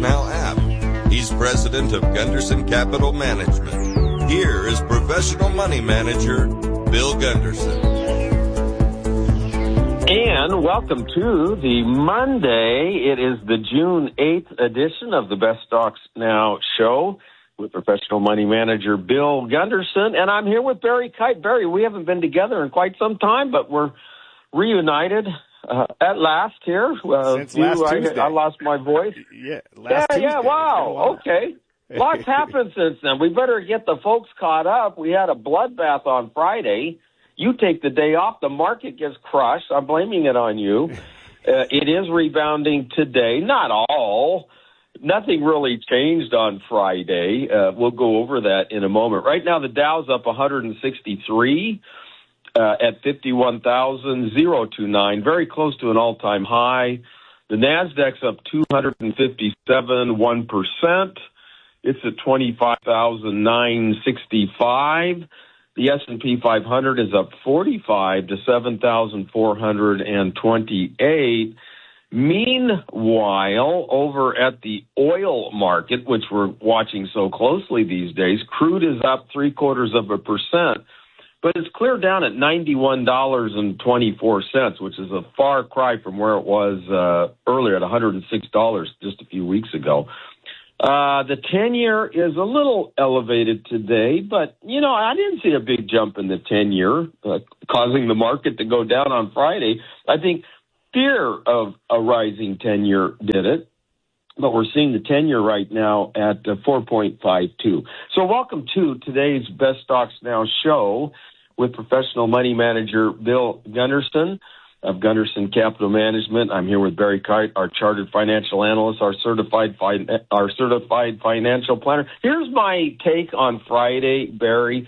Now app. He's president of Gunderson Capital Management. Here is professional money manager Bill Gunderson. And welcome to the Monday. It is the June 8th edition of the Best Stocks Now show with professional money manager Bill Gunderson. And I'm here with Barry Kite. Barry, we haven't been together in quite some time, but we're reunited at last here. Since last Tuesday. I lost my voice. Tuesday. Yeah, wow. Okay. Lots happened since then. We better get the folks caught up. We had a bloodbath on Friday. You take the day off, the market gets crushed. I'm blaming it on you. It is rebounding today. Not all. Nothing really changed on Friday. We'll go over that in a moment. Right now, the Dow's up 163 at 51,029, very close to an all-time high. The Nasdaq's up 257, 1%. It's at 25,965. The S&P 500 is up 45 to 7,428. Meanwhile, over at the oil market, which we're watching so closely these days, crude is up 0.75%, but it's clear down at $91.24, which is a far cry from where it was earlier at $106 just a few weeks ago. The 10-year is a little elevated today, but, I didn't see a big jump in the 10-year causing the market to go down on Friday. I think fear of a rising 10-year did it, but we're seeing the 10-year right now at 4.52. So welcome to today's Best Stocks Now show with professional money manager Bill Gunderson of Gunderson Capital Management. I'm here with Barry Kite, our chartered financial analyst, our certified financial planner. Here's my take on Friday, Barry.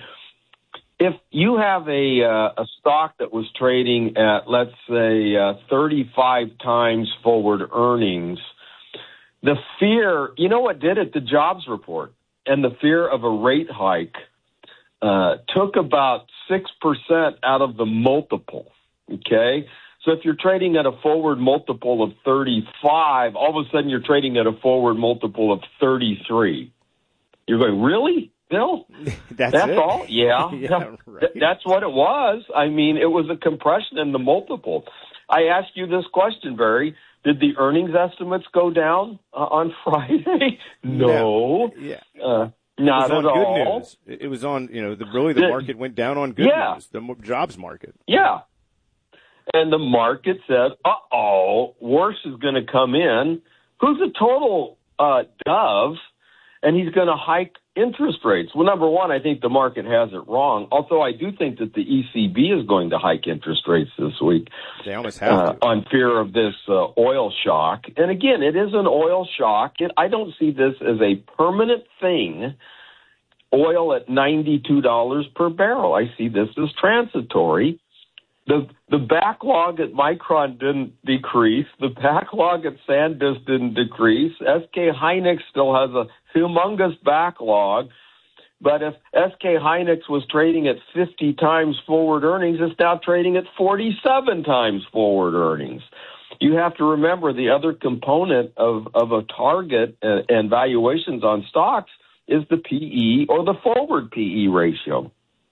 If you have a stock that was trading at, let's say, 35 times forward earnings, the fear, you know what did it? The jobs report and the fear of a rate hike took about 6% out of the multiple, okay? So if you're trading at a forward multiple of 35, all of a sudden you're trading at a forward multiple of 33. You're going, really, Bill? That's all? Yeah. Right. That's what it was. I mean, it was a compression in the multiple. I asked you this question, Barry. Did the earnings estimates go down on Friday? No. Yeah. Not at all. Good news. It was on, the market went down on good news, the jobs market. Yeah. And the market said, worse is going to come in. Who's a total dove? And he's going to hike interest rates. Well, number one, I think the market has it wrong, although I do think that the ECB is going to hike interest rates this week. They almost have to. On fear of this oil shock. And again, it is an oil shock. I don't see this as a permanent thing. Oil at $92 per barrel. I see this as transitory. The backlog at Micron didn't decrease. The backlog at SanDisk didn't decrease. SK Hynix still has a humongous backlog. But if SK Hynix was trading at 50 times forward earnings, it's now trading at 47 times forward earnings. You have to remember the other component of a target and valuations on stocks is the PE or the forward PE ratio.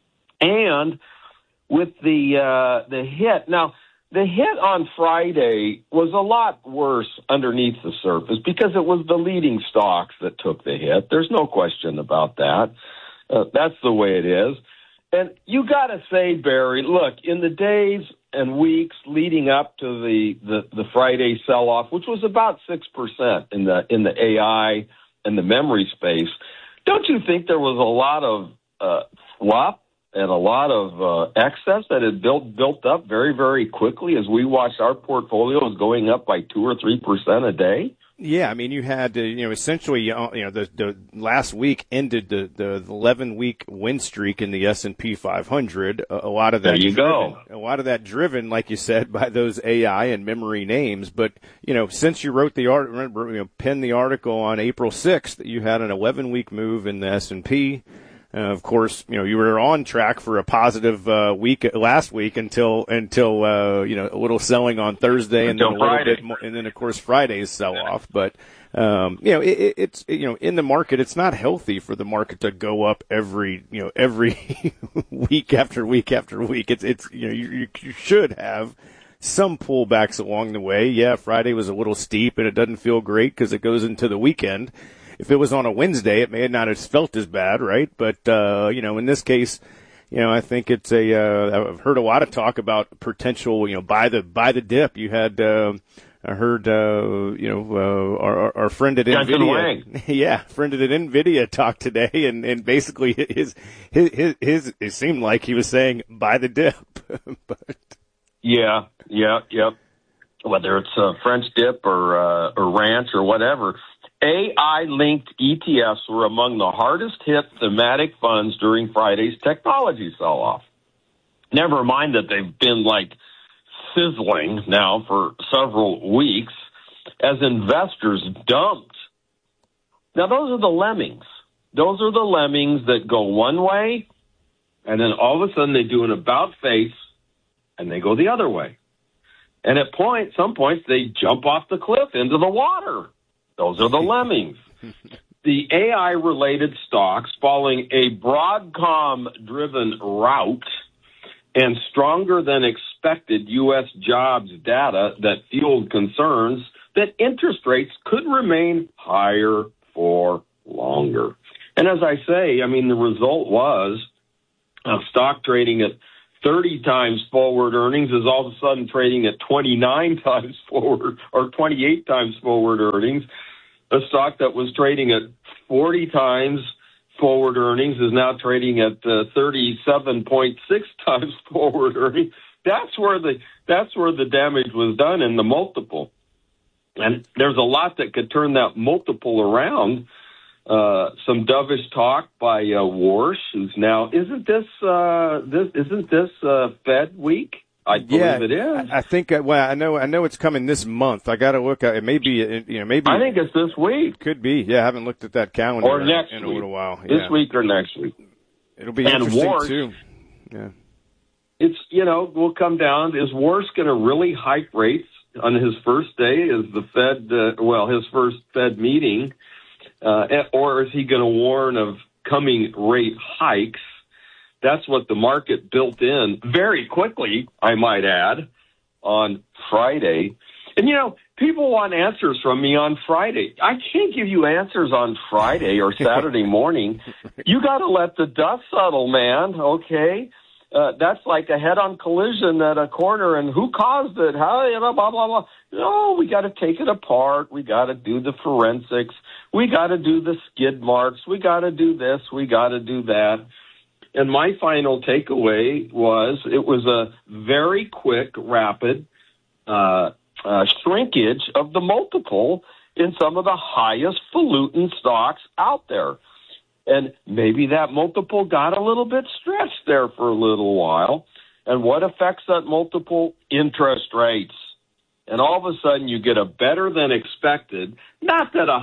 And with the hit. Now, the hit on Friday was a lot worse underneath the surface because it was the leading stocks that took the hit. There's no question about that. That's the way it is. And you got to say, Barry, look, in the days and weeks leading up to the Friday sell-off, which was about 6% in the AI and the memory space, don't you think there was a lot of fluff and a lot of excess that had built up very, very quickly as we watched our portfolios going up by 2 or 3% a day? Yeah, I mean, you had essentially, the last week ended the 11-week win streak in the S&P 500. A lot of that. There you go. A lot of that driven, like you said, by those AI and memory names. But since you wrote the article, penned the article on April 6th, you had an 11-week move in the S&P. Of course, you were on track for a positive week last week until a little selling on Thursday and then a little bit more, and then of course Friday's sell off. But It's in the market, it's not healthy for the market to go up every week after week after week. You should have some pullbacks along the way. Yeah, Friday was a little steep and it doesn't feel great because it goes into the weekend. If it was on a Wednesday, it may not have felt as bad, right? But, in this case, I think it's I've heard a lot of talk about potential, buy the dip. You had, I heard, our friend at NVIDIA, friend at NVIDIA talk today and basically his, it seemed like he was saying buy the dip. But. Yeah. Whether it's a French dip or ranch or whatever. AI-linked ETFs were among the hardest hit thematic funds during Friday's technology sell-off. Never mind that they've been sizzling now for several weeks as investors dumped. Now, those are the lemmings. Those are the lemmings that go one way, and then all of a sudden they do an about-face, and they go the other way. And at some points, they jump off the cliff into the water. Those are the lemmings. The AI-related stocks following a Broadcom-driven rout and stronger than expected U.S. jobs data that fueled concerns that interest rates could remain higher for longer. And as I say, the result was a stock trading at 30 times forward earnings is all of a sudden trading at 29 times forward or 28 times forward earnings. A stock that was trading at 40 times forward earnings is now trading at 37.6 times forward earnings. That's where the damage was done in the multiple. And there's a lot that could turn that multiple around. Some dovish talk by Warsh, who's now isn't this Fed week? I believe it is. I think. Well, I know it's coming this month. I got to look at it. Maybe maybe. I think it's this week. Could be. Yeah, I haven't looked at that calendar or next in week. A little while. This week or next week. It'll be interesting Warsh, too. Yeah. It's will come down. Is Warsh going to really hike rates on his first day as the Fed? His first Fed meeting. Or is he going to warn of coming rate hikes? That's what the market built in very quickly, I might add, on Friday. And, people want answers from me on Friday. I can't give you answers on Friday or Saturday morning. You got to let the dust settle, man, okay? That's like a head-on collision at a corner, and who caused it? How, blah, blah, blah. No, we got to take it apart. We got to do the forensics. We got to do the skid marks. We got to do this. We got to do that. And my final takeaway was it was a very quick, rapid shrinkage of the multiple in some of the highest falutin stocks out there. And maybe that multiple got a little bit stretched there for a little while. And what affects that multiple? Interest rates. And all of a sudden you get a better than expected, not that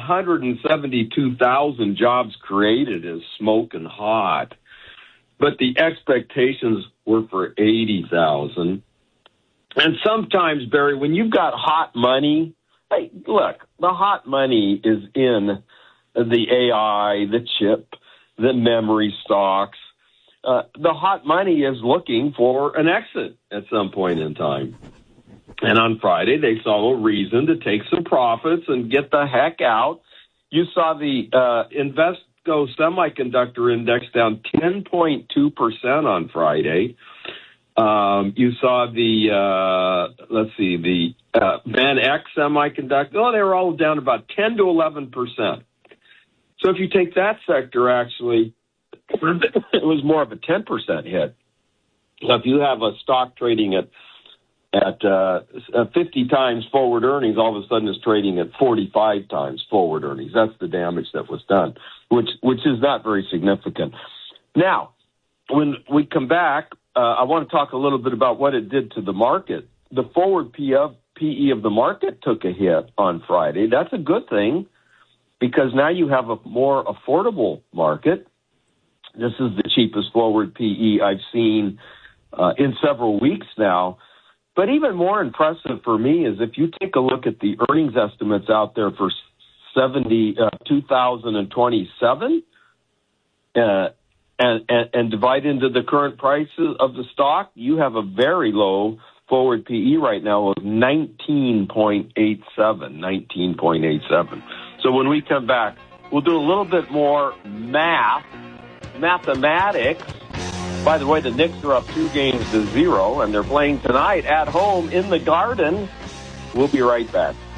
172,000 jobs created is smoking hot, but the expectations were for 80,000. And sometimes, Barry, when you've got hot money, hey, look, the hot money is in the AI, the chip, the memory stocks. The hot money is looking for an exit at some point in time. And on Friday, they saw a reason to take some profits and get the heck out. You saw the Invesco Semiconductor Index down 10.2% on Friday. You saw the VanEck Semiconductor. Oh, they were all down about 10 to 11%. So if you take that sector, actually, it was more of a 10% hit. So if you have a stock trading at 50 times forward earnings, all of a sudden it's trading at 45 times forward earnings. That's the damage that was done, which is not very significant. Now, when we come back, I want to talk a little bit about what it did to the market. The forward PE of the market took a hit on Friday. That's a good thing because now you have a more affordable market. This is the cheapest forward PE I've seen in several weeks now. But even more impressive for me is if you take a look at the earnings estimates out there for 2027, and divide into the current prices of the stock, you have a very low forward PE right now of 19.87. So when we come back, we'll do a little bit more mathematics. By the way, the Knicks are up 2-0, and they're playing tonight at home in the Garden. We'll be right back.